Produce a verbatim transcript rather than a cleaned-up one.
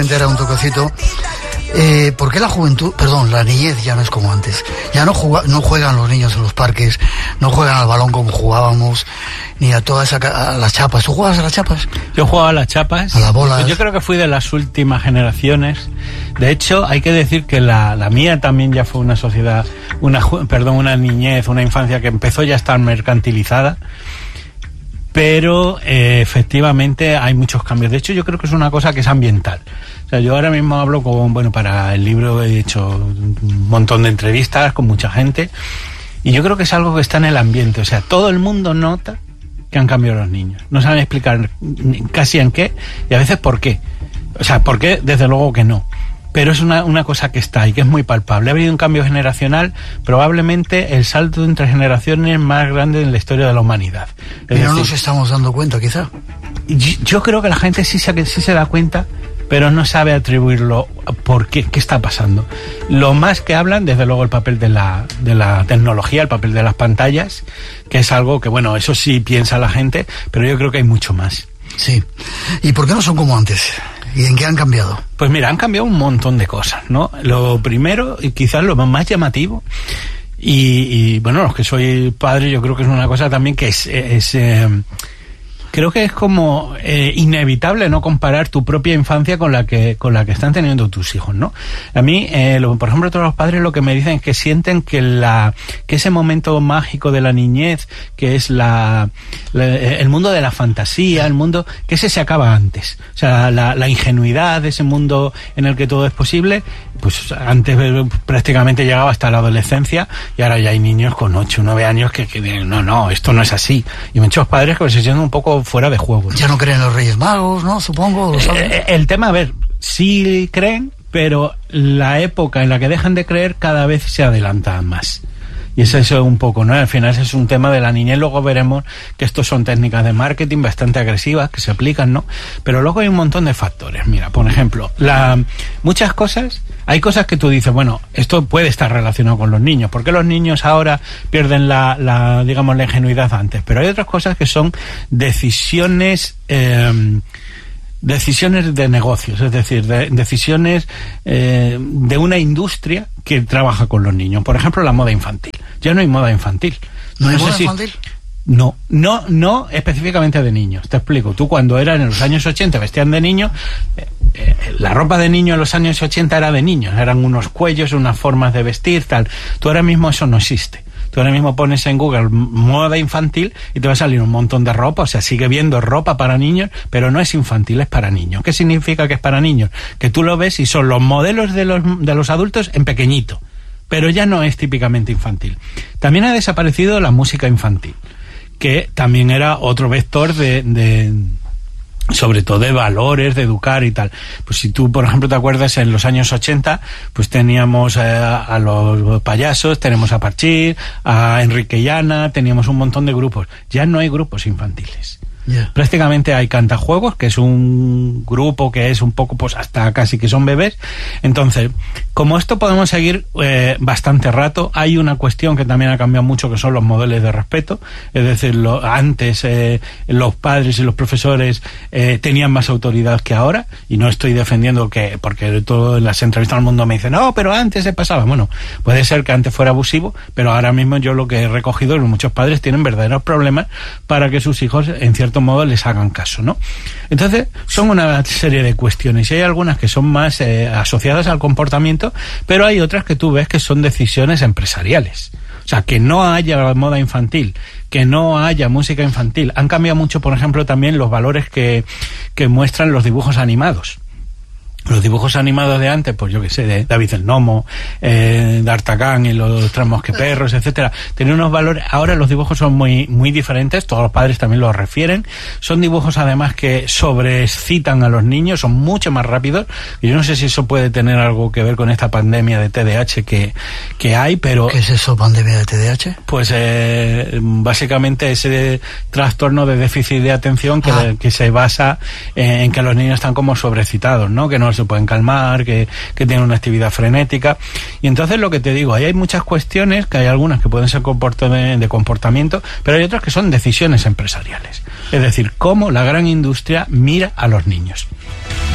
Era un toquecito. Eh, ¿Por qué la juventud, perdón, la niñez ya no es como antes? Ya no, juga, no juegan los niños en los parques, no juegan al balón como jugábamos, ni a todas esa, a las chapas. ¿Tú juegas a las chapas? Yo jugaba a las chapas. A las bolas. Yo creo que fui de las últimas generaciones. De hecho, hay que decir que la, la mía también ya fue una sociedad, una, perdón, una niñez, una infancia que empezó ya a estar mercantilizada. Pero eh, efectivamente hay muchos cambios. De hecho, yo creo que es una cosa que es ambiental. O sea, yo ahora mismo hablo con, bueno, para el libro he hecho un montón de entrevistas con mucha gente y yo creo que es algo que está en el ambiente. O sea, todo el mundo nota que han cambiado los niños. No saben explicar casi en qué y a veces por qué. O sea, por qué, desde luego que no. Pero es una, una cosa que está y que es muy palpable. Ha habido un cambio generacional, probablemente el salto entre generaciones más grande en la historia de la humanidad. Es Pero no decir, nos estamos dando cuenta, quizá. Yo, yo creo que la gente sí se, sí se da cuenta, pero no sabe atribuirlo por qué, qué está pasando. Lo más que hablan, desde luego, el papel de la, de la tecnología, el papel de las pantallas, que es algo que, bueno, eso sí piensa la gente, pero yo creo que hay mucho más. Sí. ¿Y por qué no son como antes? ¿Y en qué han cambiado? Pues mira, han cambiado un montón de cosas, ¿no? Lo primero, y quizás lo más llamativo, y, y bueno, los que soy padre, yo creo que es una cosa también que es... es eh, creo que es como eh, inevitable no comparar tu propia infancia con la que con la que están teniendo tus hijos, ¿no? A mí, eh, lo, por ejemplo, todos los padres lo que me dicen es que sienten que la que ese momento mágico de la niñez, que es la, la el mundo de la fantasía, el mundo que ese se acaba antes. O sea, la, la ingenuidad de ese mundo en el que todo es posible, pues antes prácticamente llegaba hasta la adolescencia y ahora ya hay niños con ocho o nueve años que, que dicen, no, no, esto no es así. Y muchos padres que se sienten un poco fuera de juego, ¿no? Ya no creen en los Reyes Magos, ¿no? Supongo, ¿lo saben? Eh, el tema, a ver, sí creen, pero la época en la que dejan de creer cada vez se adelanta más. Y es eso un poco, ¿no? Al final ese es un tema de la niñez. Luego veremos que estos son técnicas de marketing bastante agresivas que se aplican, ¿no? Pero luego hay un montón de factores. Mira, por ejemplo, la, muchas cosas, hay cosas que tú dices, bueno, esto puede estar relacionado con los niños. ¿Por qué los niños ahora pierden la, la digamos, la ingenuidad antes? Pero hay otras cosas que son decisiones... Eh, decisiones de negocios, es decir, de, decisiones eh, de una industria que trabaja con los niños. Por ejemplo, la moda infantil. Ya no hay moda infantil. ¿No, ¿No hay moda si, infantil? No, no, no específicamente de niños. Te explico. Tú cuando eras en los años ochenta vestían de niños, eh, eh, la ropa de niño en los años ochenta era de niños. Eran unos cuellos, unas formas de vestir, tal. Tú ahora mismo eso no existe. Tú ahora mismo pones en Google moda infantil y te va a salir un montón de ropa. O sea, sigue viendo ropa para niños, pero no es infantil, es para niños. ¿Qué significa que es para niños? Que tú lo ves y son los modelos de los, de los adultos en pequeñito, pero ya no es típicamente infantil. También ha desaparecido la música infantil, que también era otro vector de... de sobre todo de valores, de educar y tal. Pues si tú, por ejemplo, te acuerdas, en los años ochenta, pues teníamos eh, a los payasos, tenemos a Parchís, a Enrique y Ana, teníamos un montón de grupos. Ya no hay grupos infantiles. Yeah. Prácticamente hay Cantajuegos, que es un grupo que es un poco, pues hasta casi que son bebés. Entonces, como esto podemos seguir eh, bastante rato, hay una cuestión que también ha cambiado mucho, que son los modelos de respeto. Es decir, lo, antes eh, los padres y los profesores eh, tenían más autoridad que ahora, y no estoy defendiendo que, porque todo en las entrevistas al mundo me dicen, no, pero antes se pasaba. Bueno, puede ser que antes fuera abusivo, pero ahora mismo yo lo que he recogido es que muchos padres tienen verdaderos problemas para que sus hijos, en cierto modo, les hagan caso, ¿no? Entonces, son una serie de cuestiones y hay algunas que son más eh, asociadas al comportamiento, pero hay otras que tú ves que son decisiones empresariales. O sea, que no haya moda infantil, que no haya música infantil. Han cambiado mucho, por ejemplo, también los valores que, que muestran los dibujos animados. Los dibujos animados de antes, pues yo qué sé, de David el Nomo, eh, D'Artagnan y los Tres Mosqueperros, etcétera, tenían unos valores. Ahora los dibujos son muy muy diferentes, todos los padres también los refieren. Son dibujos además que sobreexcitan a los niños, son mucho más rápidos. Y yo no sé si eso puede tener algo que ver con esta pandemia de T D A H que, que hay, pero... ¿Qué es eso, pandemia de T D A H? Pues eh, básicamente ese trastorno de déficit de atención que, ah. que se basa en que los niños están como sobreexcitados, ¿no? Que no se pueden calmar, que, que tienen una actividad frenética. Y entonces lo que te digo, ahí hay muchas cuestiones, que hay algunas que pueden ser de, de comportamiento, pero hay otras que son decisiones empresariales. Es decir, cómo la gran industria mira a los niños.